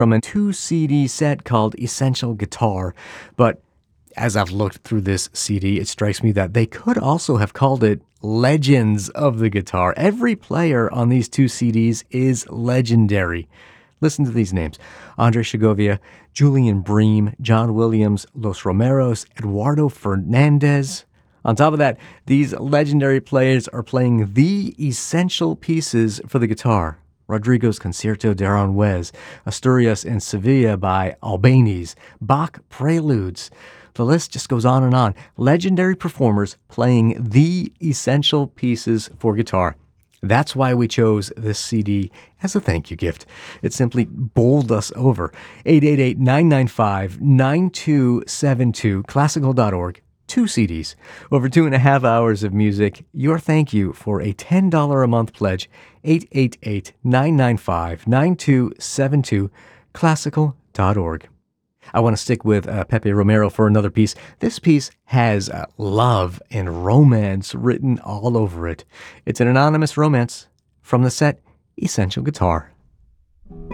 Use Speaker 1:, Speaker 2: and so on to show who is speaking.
Speaker 1: from a 2 CD set called Essential Guitar. But as I've looked through this CD, it strikes me that they could also have called it Legends of the Guitar. Every player on these 2 CDs is legendary. Listen to these names: Andre Segovia, Julian Bream, John Williams, Los Romeros, Eduardo Fernandez. On top of that, these legendary players are playing the essential pieces for the guitar: Rodrigo's Concierto de Aranjuez, Asturias and Sevilla by Albéniz, Bach Preludes. The list just goes on and on. Legendary performers playing the essential pieces for guitar. That's why we chose this CD as a thank you gift. It simply bowled us over. 888-995-9272, classical.org. 2 CDs, over 2.5 hours of music. Your thank you for a $10 a month pledge. 888-995-9272, classical.org. I want to stick with Pepe Romero for another piece. This piece has love and romance written all over it. It's an anonymous romance from the set Essential Guitar.